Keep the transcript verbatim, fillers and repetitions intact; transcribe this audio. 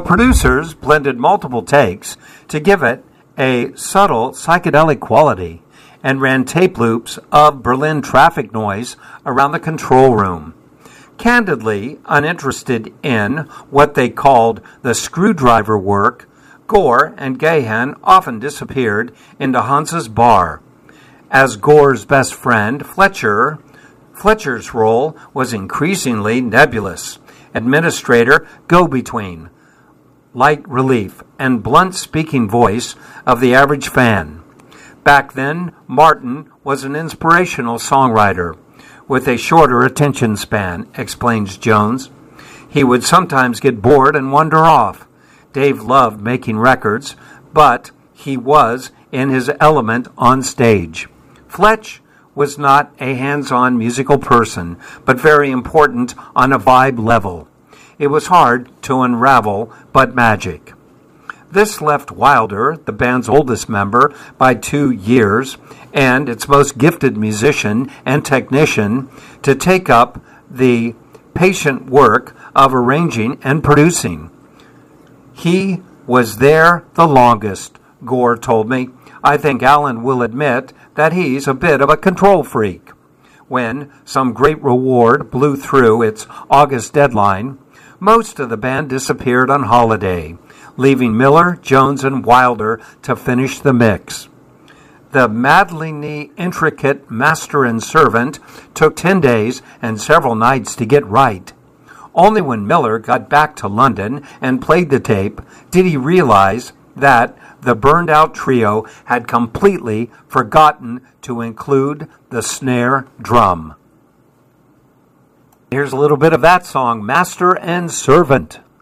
producers blended multiple takes to give it a subtle psychedelic quality and ran tape loops of Berlin traffic noise around the control room. Candidly uninterested in what they called the screwdriver work, Gore and Gahan often disappeared into Hans's bar. As Gore's best friend, Fletcher, Fletcher's role was increasingly nebulous. Administrator, go-between, light relief, and blunt speaking voice of the average fan. Back then, Martin was an inspirational songwriter with a shorter attention span, explains Jones. He would sometimes get bored and wander off. Dave loved making records, but he was in his element on stage. Fletch was not a hands-on musical person, but very important on a vibe level. It was hard to unravel, but magic. This left Wilder, the band's oldest member, by two years, and its most gifted musician and technician, to take up the patient work of arranging and producing. He was there the longest, Gore told me. I think Alan will admit that he's a bit of a control freak. When some great reward blew through its August deadline, most of the band disappeared on holiday, leaving Miller, Jones, and Wilder to finish the mix. The maddeningly intricate Master and Servant took ten days and several nights to get right. Only when Miller got back to London and played the tape did he realize that the burned-out trio had completely forgotten to include the snare drum. Here's a little bit of that song, Master and Servant.